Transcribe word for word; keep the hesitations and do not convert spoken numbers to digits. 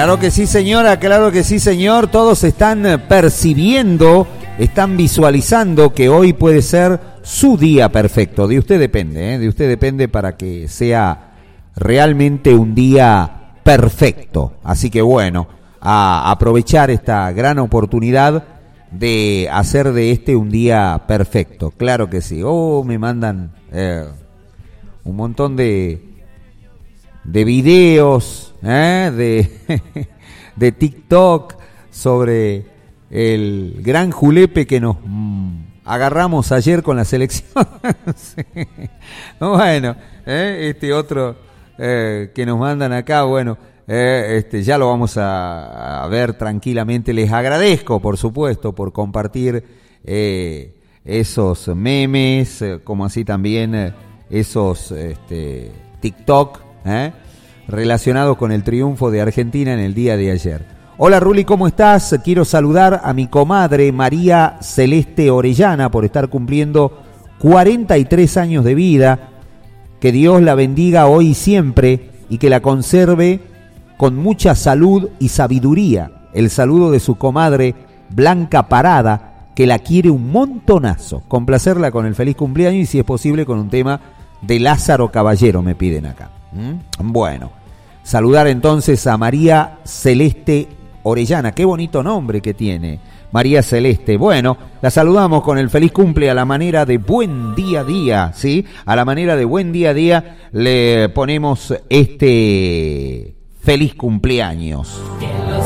Claro que sí, señora, claro que sí, señor. Todos están percibiendo, están visualizando que hoy puede ser su día perfecto. De usted depende, ¿eh? De usted depende para que sea realmente un día perfecto. Así que bueno, a aprovechar esta gran oportunidad de hacer de este un día perfecto. Claro que sí. Oh, me mandan eh, un montón de de videos, ¿eh? de de TikTok sobre el gran julepe que nos mm, agarramos ayer con la selección. Sí. Bueno, ¿eh? este otro eh, que nos mandan acá, bueno, eh, este ya lo vamos a, a ver tranquilamente. Les agradezco, por supuesto, por compartir eh, esos memes, eh, como así también eh, esos este, TikTok, ¿eh? relacionados con el triunfo de Argentina en el día de ayer. Hola Ruli, ¿cómo estás? Quiero saludar a mi comadre María Celeste Orellana por estar cumpliendo cuarenta y tres años de vida. Que Dios la bendiga hoy y siempre y que la conserve con mucha salud y sabiduría. El saludo de su comadre Blanca Parada, que la quiere un montonazo. Complacerla con el feliz cumpleaños y si es posible con un tema de Lázaro Caballero, me piden acá. ¿Mm? Bueno, saludar entonces a María Celeste Orellana. Qué bonito nombre que tiene, María Celeste. Bueno, la saludamos con el feliz cumple a la manera de buen día a día, ¿sí? A la manera de buen día a día le ponemos este feliz cumpleaños.